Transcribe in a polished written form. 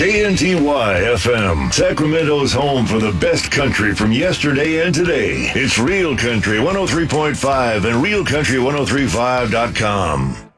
KNTY FM, Sacramento's home for the best country from yesterday and today. It's Real Country 103.5 and realcountry1035.com.